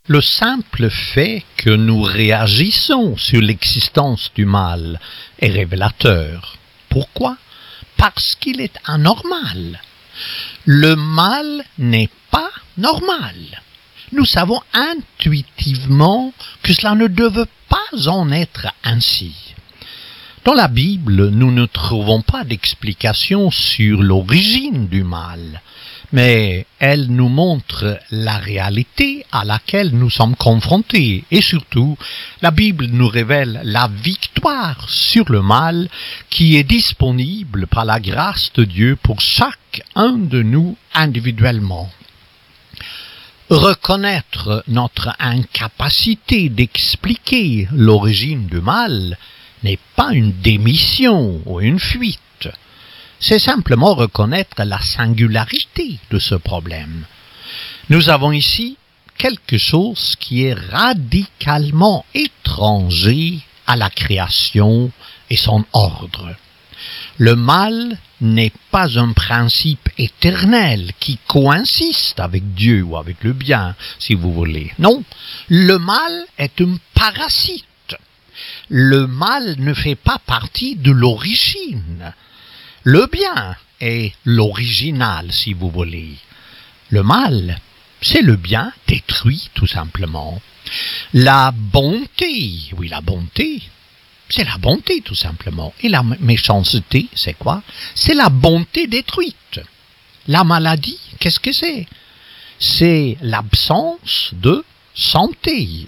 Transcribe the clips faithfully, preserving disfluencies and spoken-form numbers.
Le simple fait que nous réagissons sur l'existence du mal est révélateur. Pourquoi? Parce qu'il est anormal. Le mal n'est pas normal. Nous savons intuitivement que cela ne devait pas en être ainsi. Dans la Bible, nous ne trouvons pas d'explication sur l'origine du mal, mais elle nous montre la réalité à laquelle nous sommes confrontés. Et surtout, la Bible nous révèle la victoire sur le mal qui est disponible par la grâce de Dieu pour chacun de nous individuellement. Reconnaître notre incapacité d'expliquer l'origine du mal n'est pas une démission ou une fuite. C'est simplement reconnaître la singularité de ce problème. Nous avons ici quelque chose qui est radicalement étranger à la création et son ordre. Le mal n'est pas un principe éternel qui coïncide avec Dieu ou avec le bien, si vous voulez. Non, le mal est un parasite. Le mal ne fait pas partie de l'origine. Le bien est l'original, si vous voulez. Le mal, c'est le bien détruit, tout simplement. La bonté, oui, la bonté, c'est la bonté, tout simplement. Et la méchanceté, c'est quoi? C'est la bonté détruite. La maladie, qu'est-ce que c'est? C'est l'absence de santé.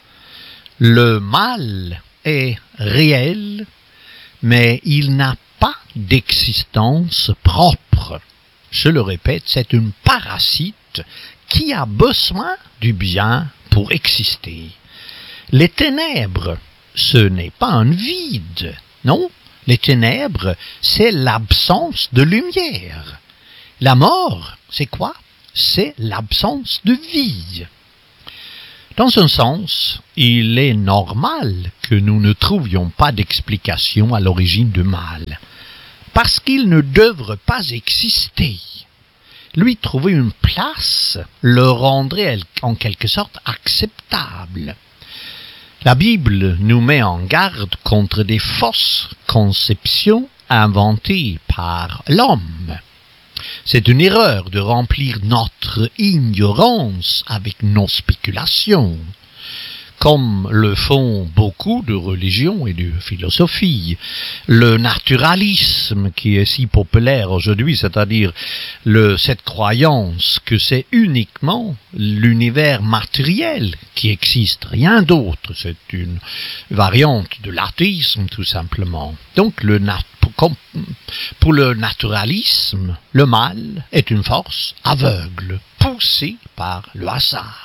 Le mal est réel, mais il n'a pas d'existence propre. Je le répète, c'est un parasite qui a besoin du bien pour exister. Les ténèbres, ce n'est pas un vide, non? Les ténèbres, c'est l'absence de lumière. La mort, c'est quoi? C'est l'absence de vie. Dans un sens, il est normal que nous ne trouvions pas d'explication à l'origine du mal, parce qu'il ne devrait pas exister. Lui trouver une place le rendrait en quelque sorte acceptable. La Bible nous met en garde contre des fausses conceptions inventées par l'homme. C'est une erreur de remplir notre ignorance avec nos spéculations, comme le font beaucoup de religions et de philosophies. Le naturalisme qui est si populaire aujourd'hui, c'est-à-dire le, cette croyance que c'est uniquement l'univers matériel qui existe, rien d'autre. C'est une variante de l'athéisme, tout simplement. Donc, le nat- pour, pour le naturalisme, le mal est une force aveugle, poussée par le hasard.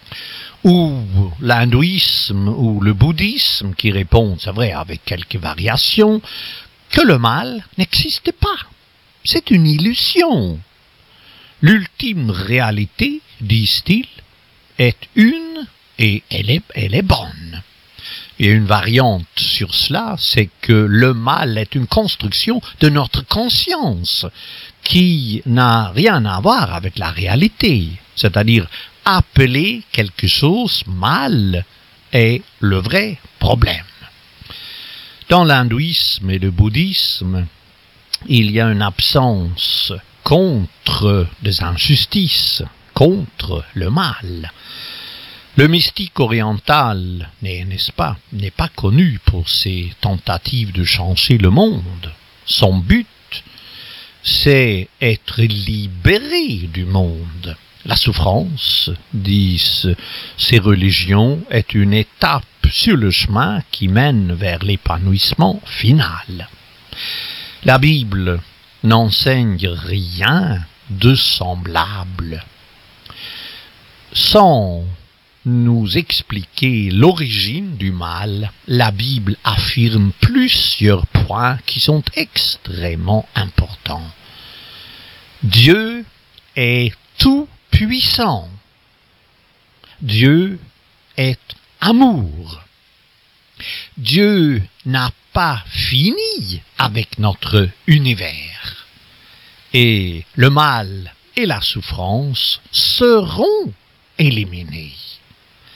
Ou l'hindouisme ou le bouddhisme qui répondent, c'est vrai, avec quelques variations, que le mal n'existe pas. C'est une illusion. L'ultime réalité, disent-ils, est une et elle est, elle est bonne. Il y a une variante sur cela, c'est que le mal est une construction de notre conscience qui n'a rien à voir avec la réalité, c'est-à-dire appeler quelque chose mal est le vrai problème. Dans l'hindouisme et le bouddhisme, il y a une absence contre des injustices, contre le mal. Le mystique oriental, n'est, n'est-ce pas, n'est pas connu pour ses tentatives de changer le monde. Son but, c'est être libéré du monde. La souffrance, disent ces religions, est une étape sur le chemin qui mène vers l'épanouissement final. La Bible n'enseigne rien de semblable. Sans nous expliquer l'origine du mal, la Bible affirme plusieurs points qui sont extrêmement importants. Dieu est tout puissant. Dieu est amour. Dieu n'a pas fini avec notre univers. Et le mal et la souffrance seront éliminés.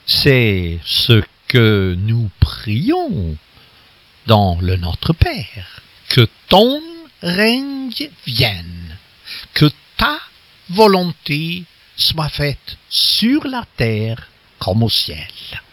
C'est ce que nous prions dans le Notre Père. Que ton règne vienne, que ta volonté soit faite sur la terre comme au ciel.